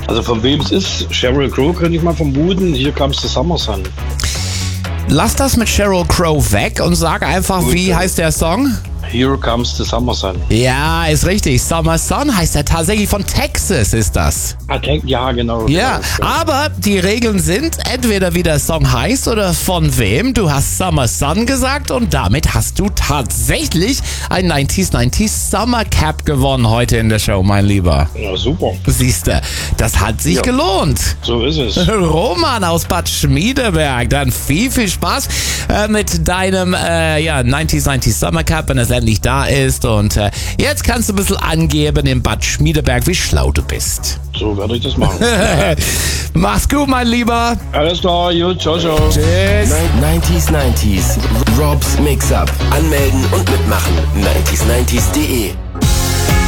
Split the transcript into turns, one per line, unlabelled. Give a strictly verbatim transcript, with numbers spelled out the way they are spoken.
Also von wem es ist, Sheryl Crow könnte ich mal vermuten. Hier kam es zu Summer Sun.
Lass das mit Sheryl Crow weg und sag einfach,
Gut,
wie
ja.
heißt der Song?
Here Comes the Summer Sun.
Ja, ist richtig. Summer Sun heißt er tatsächlich, von Texas ist das.
Ah, denk- Ja, genau.
Ja,
genau.
aber die Regeln sind entweder wie der Song heißt oder von wem. Du hast Summer Sun gesagt und damit hast du tatsächlich ein neunziger neunzig Summer Cap gewonnen heute in der Show, mein Lieber.
Ja, super.
Siehste, das hat sich
Ja.
gelohnt.
So ist es.
Roman aus Bad Schmiedeberg, dann viel, viel Spaß äh, mit deinem äh, ja, neunziger neunzig Summer Cap, wenn es endlich da ist. Und äh, jetzt kannst du ein bisschen angeben in Bad Schmiedeberg, wie schlau du bist.
So werde ich das machen.
Mach's gut, mein Lieber.
Alles klar, gut, ciao, ciao.
Tschüss.
neunziger neunzig Robs Mix-Up. Anmelden und mitmachen. neunziger neunzig punkt de